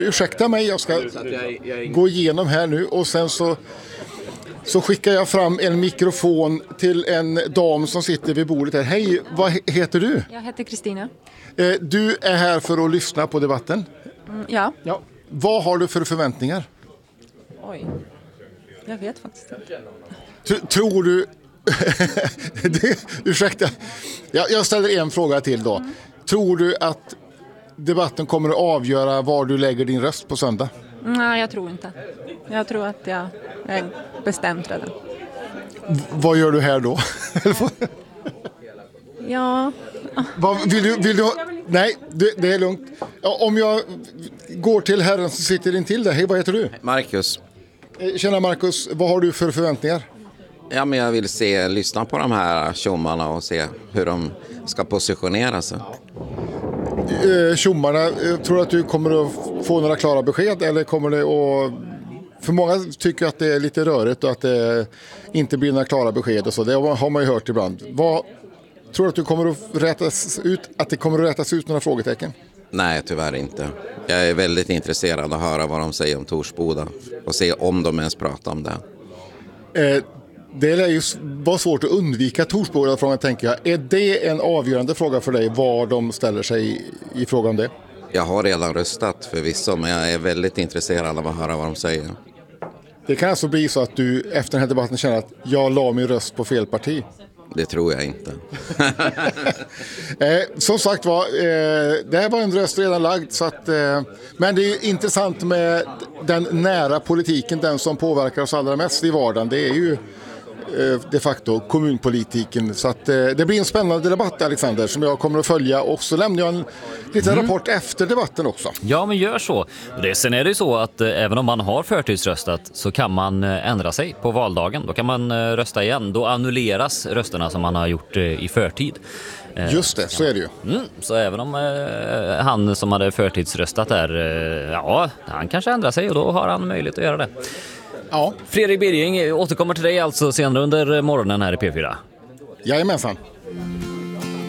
Ursäkta mig, jag ska gå igenom här nu och sen så skickar jag fram en mikrofon till en dam som sitter vid bordet här. Hej, vad heter du? Jag heter Kristina. Du är här för att lyssna på debatten? Ja. Vad har du för förväntningar? Oj, jag vet faktiskt inte. Tror du... Ursäkta, jag ställer en fråga till då. Tror du att debatten kommer att avgöra var du lägger din röst på söndag? Nej, jag tror inte. Jag tror att jag är bestämt redan. Vad gör du här då? Ja. Vill du nej, det är lugnt. Ja, om jag går till herren som sitter intill dig. Hej, vad heter du? Marcus. Tjena Marcus, vad har du för förväntningar? Ja, men jag vill lyssna på de här tjommarna och se hur de ska positionera sig. Tjommarna, tror du att du kommer att få några klara besked eller kommer det att... För många tycker att det är lite rörigt och att det inte blir några klara besked och så. Det har man ju hört ibland. Vad tror du att du kommer att det kommer att rätas ut några frågetecken? Nej, tyvärr inte. Jag är väldigt intresserad att höra vad de säger om Torsboda och se om de ens pratar om det. Det lär ju vara svårt att undvika Torsboda-frågan, tänker jag. Är det en avgörande fråga för dig var de ställer sig i frågan om det? Jag har redan röstat förvisso, men jag är väldigt intresserad av att höra vad de säger. Det kan alltså bli så att du efter den här debatten känner att jag la min röst på fel parti? Det tror jag inte. Som sagt var, det här var en röst redan lagd. Så att, men det är intressant med den nära politiken, den som påverkar oss allra mest i vardagen. Det är ju de facto kommunpolitiken. Så att, det blir en spännande debatt, Alexander, som jag kommer att följa. Och så lämnar jag en liten rapport efter debatten också. Ja, men gör så. Sen är det ju så att även om man har förtidsröstat så kan man ändra sig på valdagen. Då kan man rösta igen. Då annulleras rösterna som man har gjort i förtid. Just det, så är det ju. Så även om han som hade förtidsröstat där, han kanske ändrar sig och då har han möjlighet att göra det. Ja. Fredrik Birging återkommer till dig alltså senare under morgonen här i P4. Jajamensan.